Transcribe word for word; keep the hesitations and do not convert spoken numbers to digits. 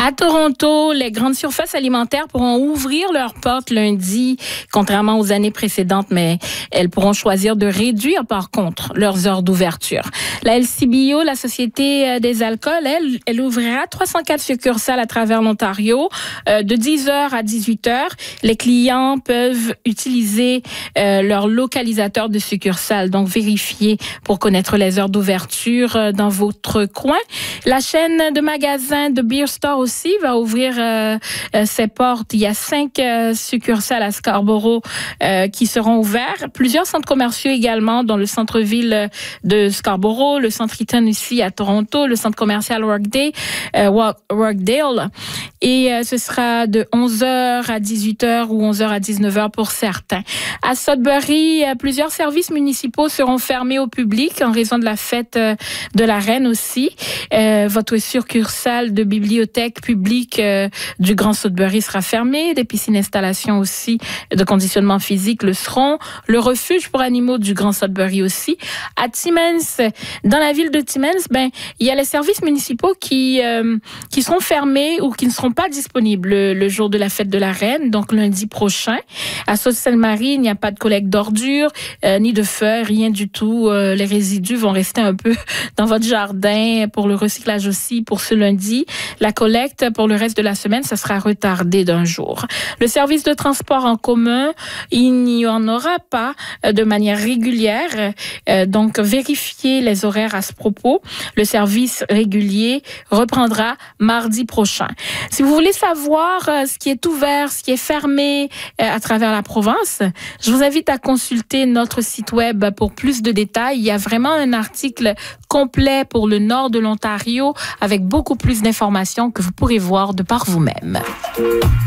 À Toronto, les grandes surfaces alimentaires pourront ouvrir leurs portes lundi, contrairement aux années précédentes, mais elles pourront choisir de réduire, par contre, leurs heures d'ouverture. La L C B O, la Société des alcools, elle, elle ouvrira trois cent quatre succursales à travers l'Ontario, euh, de dix heures à dix-huit heures. Les clients peuvent utiliser euh, leur localisateur de succursale, donc vérifier pour connaître les heures d'ouverture dans votre coin. La chaîne de magasins de Beer Store aussi va ouvrir euh, euh, ses portes. Il y a cinq euh, succursales à Scarborough euh, qui seront ouverts. Plusieurs centres commerciaux également dans le centre-ville de Scarborough, le centre Eaton ici à Toronto, le centre commercial Workday, euh, Workdale. Et euh, ce sera de onze heures à dix-huit heures ou onze heures à dix-neuf heures pour certains. À Sudbury, euh, plusieurs services municipaux seront fermés au public en raison de la fête euh, de la Reine aussi. Euh, votre succursale de bibliothèque publique euh, du Grand Sudbury sera fermée. Des piscines installations aussi de conditionnement physique le seront. Le refuge pour animaux du Grand Sudbury aussi. À Timmins, dans la ville de Timmins, ben il y a les services municipaux qui euh, qui seront fermés ou qui ne seront pas disponibles le, le jour de la fête de la Reine, donc lundi prochain. À Sault-Sainte-Marie, il n'y a pas de collecte d'ordures, euh, ni de feuilles, rien du tout. Euh, les résidus vont rester un peu dans votre jardin pour le recyclage aussi pour ce lundi. La collecte pour le reste de la semaine, ça sera retardé d'un jour. Le service de transport en commun, il n'y en aura pas de manière régulière. Euh, donc, vérifiez les horaires à ce propos. Le service régulier reprendra mardi prochain. Si vous voulez savoir euh, ce qui est ouvert, ce qui est fermé euh, à travers la province, je vous invite à consulter notre site web pour plus de détails. Il y a vraiment un article complet pour le nord de l'Ontario avec beaucoup plus d'informations que vous pourrez voir de par vous-même.